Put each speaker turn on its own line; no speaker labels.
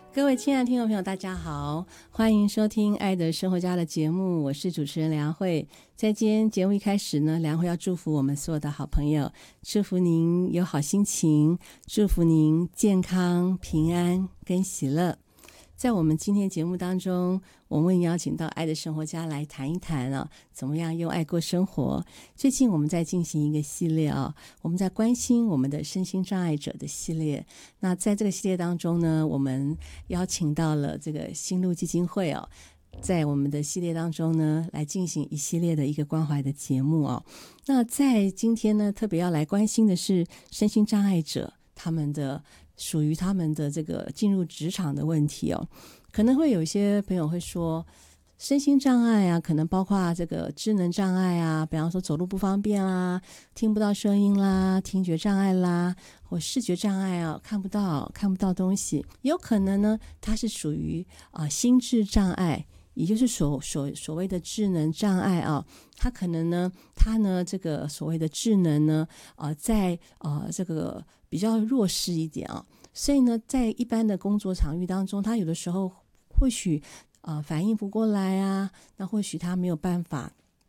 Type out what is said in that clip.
各位亲爱的听众朋友大家好，欢迎收听爱的生活家的节目，我是主持人梁慧。在今天节目一开始呢，梁慧要祝福我们所有的好朋友，祝福您有好心情，祝福您健康平安跟喜乐。在我们今天节目当中，我们邀请到爱的生活家来谈一谈怎么样用爱过生活。最近我们在进行一个系列我们在关心我们的身心障碍者的系列。那在这个系列当中呢，我们邀请到了这个新路基金会在我们的系列当中呢，来进行一系列的一个关怀的节目那在今天呢，特别要来关心的是身心障碍者属于他们的这个进入职场的问题可能会有一些朋友会说，身心障碍可能包括这个智能障碍比方说走路不方便啦，听不到声音啦，听觉障碍啦，或视觉障碍看不到东西。有可能呢，它是属于心智障碍，也就是所谓的智能障碍它可能呢，这个所谓的智能呢在这个比较弱势一点所以呢，在一般的工作场域当中，他有的时候或许反应不过来那或许他没有办法